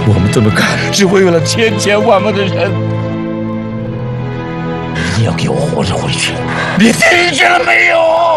我们这么干是为了千千万万的人。你一定要给我活着回去，你听见了没有？